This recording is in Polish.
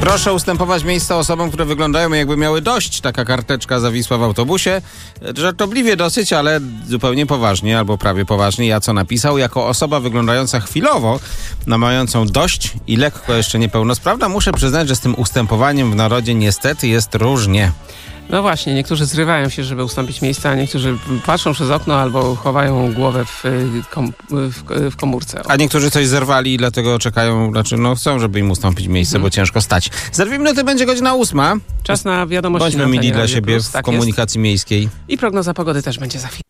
Proszę ustępować miejsca osobom, które wyglądają, jakby miały dość. Taka karteczka zawisła w autobusie. Żartobliwie dosyć, ale zupełnie poważnie, albo prawie poważnie. Ja co napisał? Jako osoba wyglądająca chwilowo na mającą dość i lekko jeszcze niepełnosprawna, muszę przyznać, że z tym ustępowaniem w narodzie niestety jest różnie. No właśnie, niektórzy zrywają się, żeby ustąpić miejsca, a niektórzy patrzą przez okno albo chowają głowę w komórce. A niektórzy coś zerwali i dlatego czekają, chcą, żeby im ustąpić miejsce, bo ciężko stać. Za 2 minuty będzie godzina 8. Czas na wiadomości. Bądźmy mili dla siebie w komunikacji miejskiej. I prognoza pogody też będzie za chwilę.